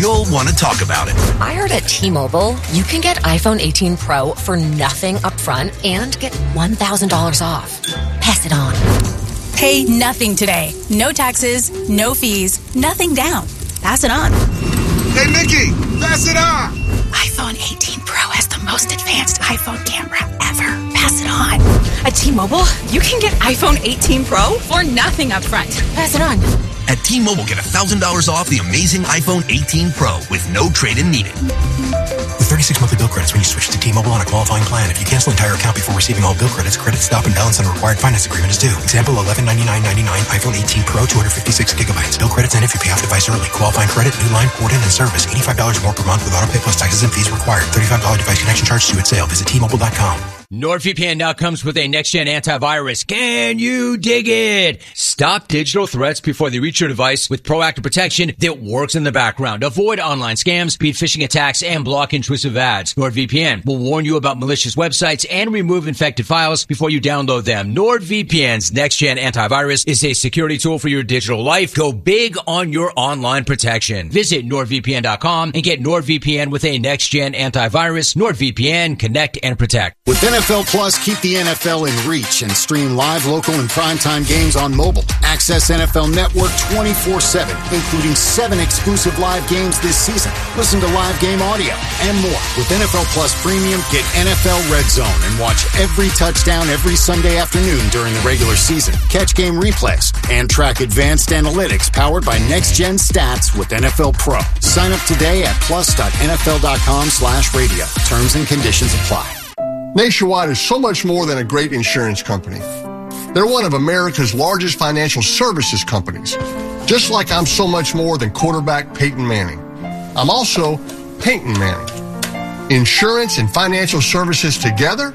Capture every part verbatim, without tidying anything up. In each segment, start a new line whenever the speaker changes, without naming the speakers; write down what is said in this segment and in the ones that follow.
You'll want to talk about it.
I heard at T-Mobile, you can get iPhone eighteen Pro for nothing up front and get one thousand dollars off. Pass it on.
Pay nothing today. No taxes, no fees, nothing down. Pass it on.
Hey, Nikki, pass it on.
iPhone eighteen Pro has the most advanced iPhone camera ever. Pass it on. At T-Mobile, you can get iPhone eighteen Pro for nothing up front. Pass it on.
At T-Mobile, get one thousand dollars off the amazing iPhone eighteen Pro with no trade-in needed.
With thirty-six monthly bill credits when you switch to T-Mobile on a qualifying plan. If you cancel entire account before receiving all bill credits, credit stop and balance on a required finance agreement is due. Example, eleven ninety-nine ninety-nine iPhone eighteen Pro, two hundred fifty-six gigabytes. Bill credits end if you pay off device early. Qualifying credit, new line, port in, and service. eighty-five dollars more per month with auto pay plus taxes and fees required. thirty-five dollars device connection charge due at sale. Visit T Mobile dot com.
NordVPN now comes with a next-gen antivirus. Can you dig it? Stop digital threats before they reach your device with proactive protection that works in the background. Avoid online scams, beat phishing attacks, and block intrusive ads. NordVPN will warn you about malicious websites and remove infected files before you download them. NordVPN's next-gen antivirus is a security tool for your digital life. Go big on your online protection. Visit Nord V P N dot com and get NordVPN with a next-gen antivirus. NordVPN, connect and protect.
With N F L Plus, keep the N F L in reach and stream live, local, and primetime games on mobile. Access N F L Network twenty-four seven, including seven exclusive live games this season. Listen to live game audio and more. With N F L Plus Premium, get N F L Red Zone and watch every touchdown every Sunday afternoon during the regular season. Catch game replays and track advanced analytics powered by next-gen stats with N F L Pro. Sign up today at plus dot N F L dot com slash radio. Terms and conditions apply.
Nationwide is so much more than a great insurance company. They're one of America's largest financial services companies, just like I'm so much more than quarterback Peyton Manning. I'm also Peyton Manning. Insurance and financial services together,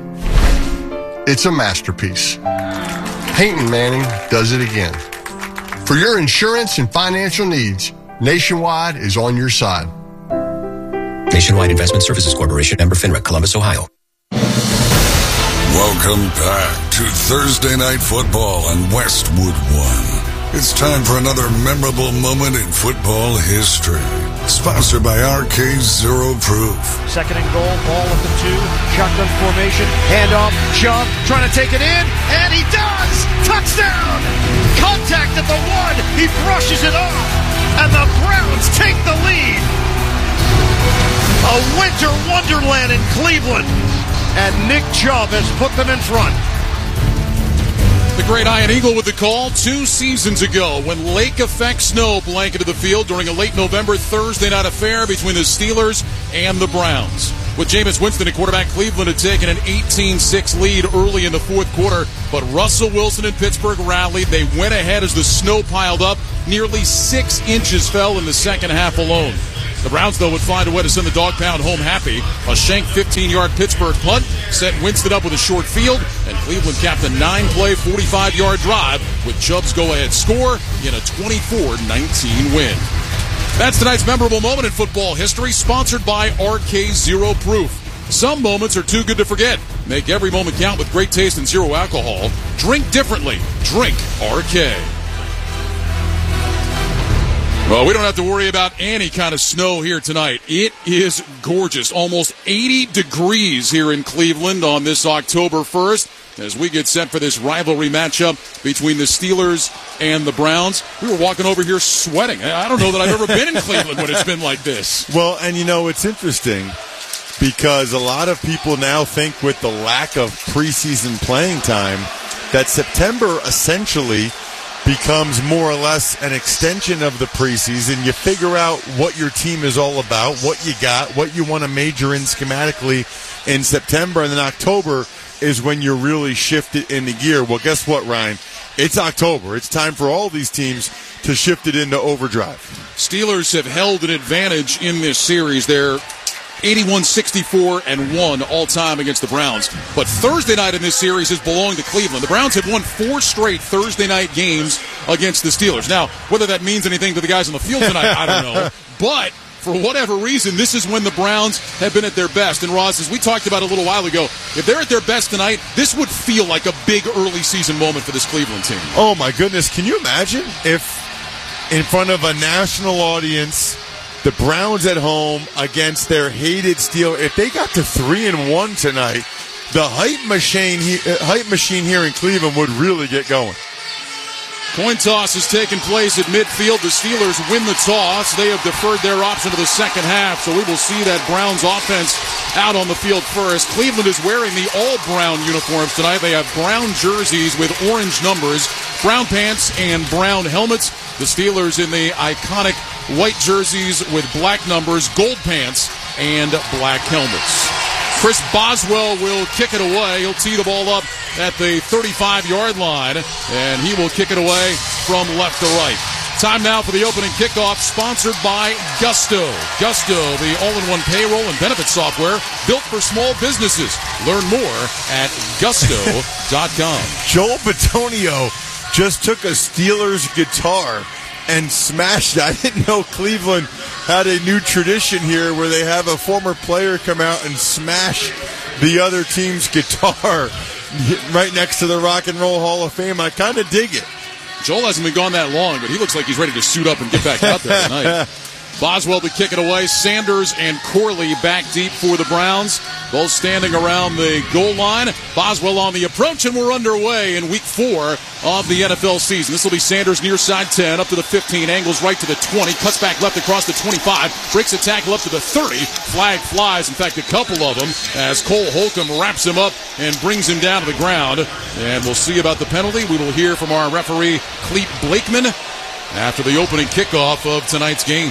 it's a masterpiece. Peyton Manning does it again. For your insurance and financial needs, Nationwide is on your side.
Nationwide Investment Services Corporation, member FINRA, Columbus, Ohio.
Welcome back to Thursday Night Football on Westwood One. It's time for another memorable moment in football history. Sponsored by R K Zero Proof.
Second and goal, ball at the two, shotgun formation, handoff, Chubb trying to take it in, and he does! Touchdown! Contact at the one, he brushes it off, and the Browns take the lead. A winter wonderland in Cleveland. And Nick Chubb has put them in front.
The great Ian Eagle with the call two seasons ago when lake effect snow blanketed the field during a late November Thursday night affair between the Steelers and the Browns. With Jameis Winston at quarterback, Cleveland had taken an eighteen six lead early in the fourth quarter, but Russell Wilson and Pittsburgh rallied. They went ahead as the snow piled up. Nearly six inches fell in the second half alone. The Browns, though, would find a way to send the dog pound home happy. A Schenck fifteen-yard Pittsburgh punt set Winston up with a short field, and Cleveland capped a nine-play, forty-five-yard drive with Chubb's go-ahead score in a twenty-four nineteen win. That's tonight's memorable moment in football history, sponsored by R K Zero Proof. Some moments are too good to forget. Make every moment count with great taste and zero alcohol. Drink differently. Drink R K. Well, we don't have to worry about any kind of snow here tonight. It is gorgeous. Almost eighty degrees here in Cleveland on this October first as we get set for this rivalry matchup between the Steelers and the Browns. We were walking over here sweating. I don't know that I've ever been in Cleveland when it's been like this.
Well, and you know, it's interesting because a lot of people now think with the lack of preseason playing time that September essentially becomes more or less an extension of the preseason. You figure out what your team is all about, what you got, what you want to major in schematically in September, and then October is when you really shift it into gear. Well, guess what, Ryan? It's October. It's time for all these teams to shift it into overdrive.
Steelers have held an advantage in this series. They're eighty-one sixty-four and one all-time against the Browns. But Thursday night in this series has belonged to Cleveland. The Browns have won four straight Thursday night games against the Steelers. Now, whether that means anything to the guys on the field tonight, I don't know. But for whatever reason, this is when the Browns have been at their best. And, Ross, as we talked about a little while ago, if they're at their best tonight, this would feel like a big early season moment for this Cleveland team.
Oh, my goodness. Can you imagine if in front of a national audience The Browns at home against their hated Steelers. If they got to three and one tonight, the hype machine, uh, hype machine here in Cleveland would really get going.
Coin toss is taking place at midfield. The Steelers win the toss. They have deferred their option to the second half, so we will see that Browns offense out on the field first. Cleveland is wearing the all-brown uniforms tonight. They have brown jerseys with orange numbers, brown pants, and brown helmets. The Steelers in the iconic white jerseys with black numbers, gold pants, and black helmets. Chris Boswell will kick it away. He'll tee the ball up at the thirty-five-yard line, and he will kick it away from left to right. Time now for the opening kickoff, sponsored by Gusto. Gusto, the all-in-one payroll and benefit software built for small businesses. Learn more at gusto dot com.
Joel Bitonio just took a Steelers guitar and smashed it. I didn't know Cleveland had a new tradition here where they have a former player come out and smash the other team's guitar right next to the Rock and Roll Hall of Fame. I kind of dig it.
Joel hasn't been gone that long, but he looks like he's ready to suit up and get back out there tonight. Boswell to kick it away. Sanders and Corley back deep for the Browns. Both standing around the goal line. Boswell on the approach, and we're underway in week four of the N F L season. This will be Sanders near side ten, up to the fifteen, angles right to the twenty, cuts back left across the twenty-five, breaks a tackle up to the thirty. Flag flies, in fact, a couple of them, as Cole Holcomb wraps him up and brings him down to the ground. And we'll see about the penalty. We will hear from our referee, Clete Blakeman, after the opening kickoff of tonight's game.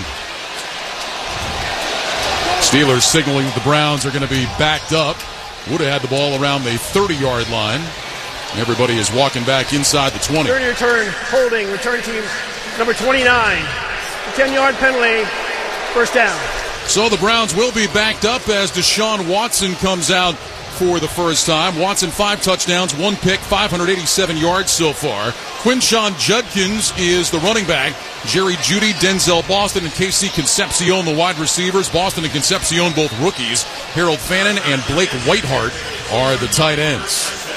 Steelers signaling the Browns are going to be backed up. Would have had the ball around the thirty-yard line. Everybody is walking back inside the twenty.
Return, return, holding, return team number twenty-nine. ten-yard penalty, first down.
So the Browns will be backed up as Deshaun Watson comes out for the first time. Watson, five touchdowns, one pick, five hundred eighty-seven yards so far. Quinshon Judkins is the running back. Jerry Jeudy, Denzel Boston, and K C Concepcion, the wide receivers. Boston and Concepcion, both rookies. Harold Fannin and Blake Whiteheart are the tight ends.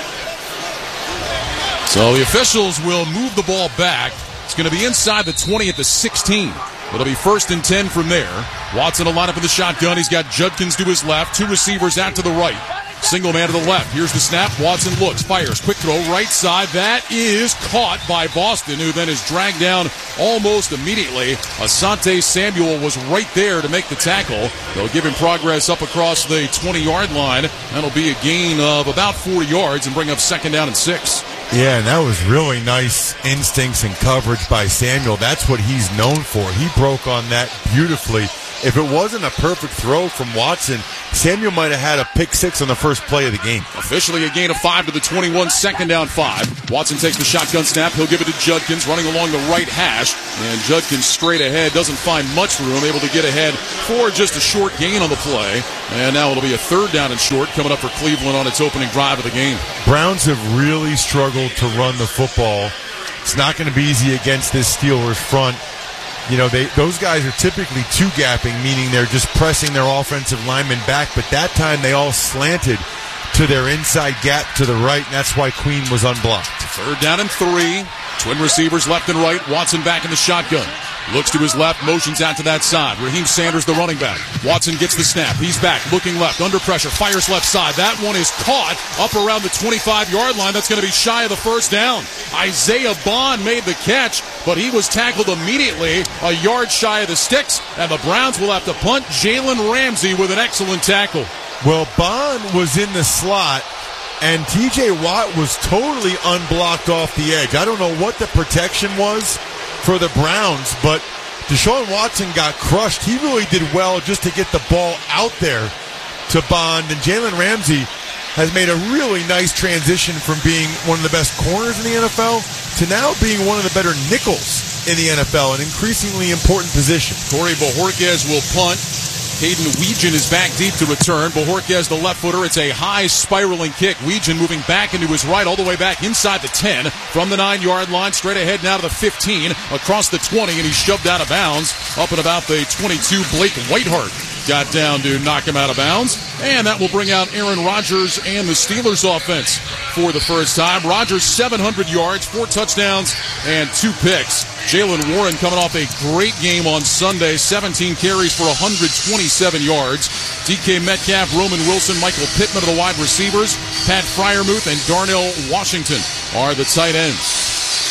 So the officials will move the ball back. It's going to be inside the twenty at the sixteen. It'll be first and ten from there. Watson will line up in the shotgun. He's got Judkins to his left, two receivers out to the right. Single man to the left. Here's the snap. Watson looks, fires, quick throw, right side. That is caught by Boston, who then is dragged down almost immediately. Asante Samuel was right there to make the tackle. They'll give him progress up across the twenty-yard line. That'll be a gain of about four yards and bring up second down and six.
Yeah, and that was really nice instincts and coverage by Samuel. That's what he's known for. He broke on that beautifully. If it wasn't a perfect throw from Watson, Samuel might have had a pick six on the first play of the game.
Officially a gain of five to the twenty-one, second down five. Watson takes the shotgun snap. He'll give it to Judkins running along the right hash. And Judkins straight ahead, doesn't find much room, able to get ahead for just a short gain on the play. And now it'll be a third down and short coming up for Cleveland on its opening drive of the game.
Browns have really struggled to run the football. It's not going to be easy against this Steelers front. You know, they those guys are typically two-gapping, meaning they're just pressing their offensive linemen back, but that time they all slanted to their inside gap to the right, and that's why Queen was unblocked.
Third down and three. Twin receivers left and right. Watson back in the shotgun. Looks to his left, motions out to that side. Raheem Sanders, the running back. Watson gets the snap. He's back, looking left, under pressure, fires left side. That one is caught up around the twenty-five-yard line. That's going to be shy of the first down. Isaiah Bond made the catch, but he was tackled immediately a yard shy of the sticks, and the Browns will have to punt. Jalen Ramsey with an excellent tackle.
Well, Bond was in the slot, and T J Watt was totally unblocked off the edge. I don't know what the protection was for the Browns, but Deshaun Watson got crushed. He really did well just to get the ball out there to Bond, and Jalen Ramsey has made a really nice transition from being one of the best corners in the N F L to now being one of the better nickels in the N F L, an increasingly important position.
Corey Bojorquez will punt. Hayden Weegan is back deep to return. Bojorquez, the left footer. It's a high spiraling kick. Weegan moving back into his right, all the way back inside the ten. From the nine-yard line, straight ahead now to the fifteen, across the twenty, and he's shoved out of bounds. Up and about the twenty-two, Blake Whiteheart got down to knock him out of bounds. And that will bring out Aaron Rodgers and the Steelers offense for the first time. Rodgers, seven hundred yards, four touchdowns, and two picks. Jaylen Warren coming off a great game on Sunday, seventeen carries for one hundred twenty-seven yards. D K Metcalf, Roman Wilson, Michael Pittman are the wide receivers. Pat Freiermuth and Darnell Washington are the tight ends.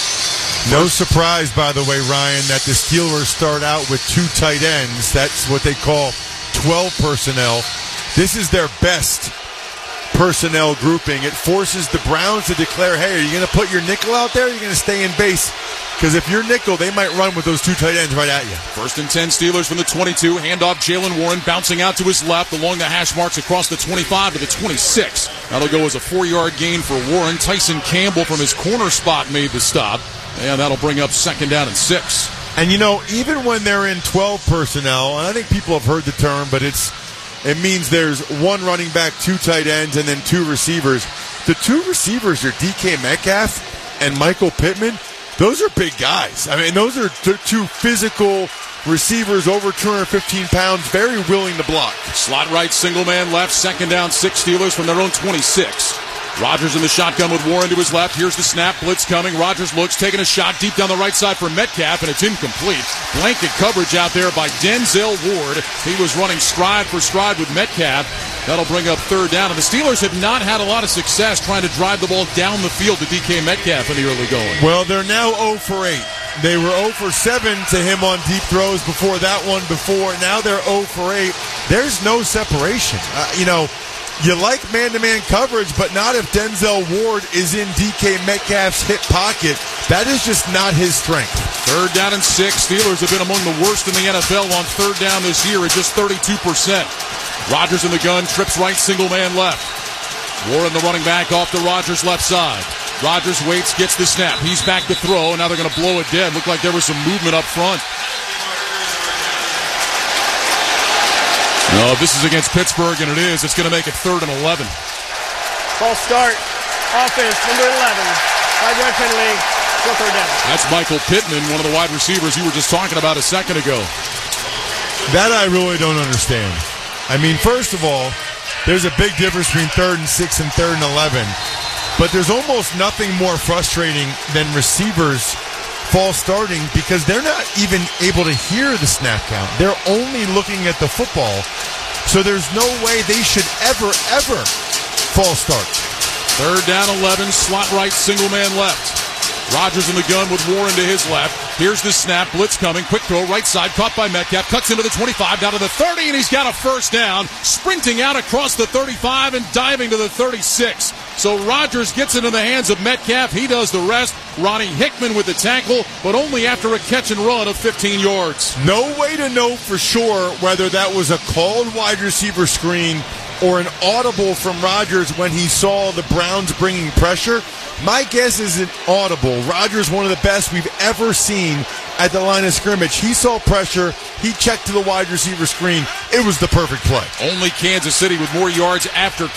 No surprise, by the way, Ryan, that the Steelers start out with two tight ends. That's what they call twelve personnel. This is their best personnel grouping. It forces the Browns to declare, hey, are you going to put your nickel out there or are you going to stay in base? Because if you're nickel, they might run with those two tight ends right at you.
First and ten, Steelers from the twenty-two. Handoff, Jaylen Warren bouncing out to his left along the hash marks across the twenty-five to the twenty-six. That'll go as a four-yard gain for Warren. Tyson Campbell from his corner spot made the stop. And that'll bring up second down and six.
And, you know, even when they're in twelve personnel, and I think people have heard the term, but it's it means there's one running back, two tight ends, and then two receivers. The two receivers are D K Metcalf and Michael Pittman. Those are big guys. I mean, those are t- two physical receivers over two hundred fifteen pounds, very willing to block.
Slot right, single man left, second down, six Steelers from their own twenty-six. Rodgers in the shotgun with Warren to his left. Here's the snap. Blitz coming. Rodgers looks, taking a shot deep down the right side for Metcalf, and it's incomplete. Blanket coverage out there by Denzel Ward. He was running stride for stride with Metcalf. That'll bring up third down. And the Steelers have not had a lot of success trying to drive the ball down the field to D K Metcalf in the early going.
Well, they're now oh for eight. They were oh for seven to him on deep throws before that one before. Now they're oh for eight. There's no separation. Uh, you know, you like man-to-man coverage, but not if Denzel Ward is in D K Metcalf's hip pocket. That is just not his strength.
Third down and six. Steelers have been among the worst in the N F L on third down this year at just thirty-two percent. Rodgers in the gun, trips right, single man left. Warren, the running back, off to Rodgers' left side. Rodgers waits, gets the snap. He's back to throw, and now they're going to blow it dead. Looked like there was some movement up front. No, if this is against Pittsburgh, and it is, it's going to make it third and eleven.
False start. Offense, number eleven. Five-yard penalty. Still third down.
That's Michael Pittman, one of the wide receivers you were just talking about a second ago.
That I really don't understand. I mean, first of all, there's a big difference between third and six and third and eleven. But there's almost nothing more frustrating than receivers false starting because they're not even able to hear the snap count. They're only looking at the football. So there's no way they should ever, ever false start.
Third down, eleven, slot right, single man left. Rodgers in the gun with Warren to his left. Here's the snap, blitz coming, quick throw, right side, caught by Metcalf, cuts into the twenty-five, down to the thirty, and he's got a first down, sprinting out across the thirty-five and diving to the thirty-six. So Rodgers gets it in the hands of Metcalf. He does the rest. Ronnie Hickman with the tackle, but only after a catch and run of fifteen yards.
No way to know for sure whether that was a called wide receiver screen or an audible from Rodgers when he saw the Browns bringing pressure. My guess is an audible. Rodgers, one of the best we've ever seen at the line of scrimmage. He saw pressure. He checked to the wide receiver screen. It was the perfect play.
Only Kansas City with more yards after